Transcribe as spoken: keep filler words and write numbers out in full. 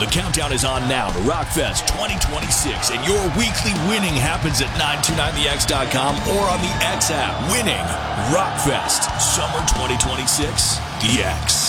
The countdown is on now to Rockfest twenty twenty-six, and your weekly winning happens at nine two nine the x dot com or on the X app. Winning Rockfest Summer twenty twenty-six, the X.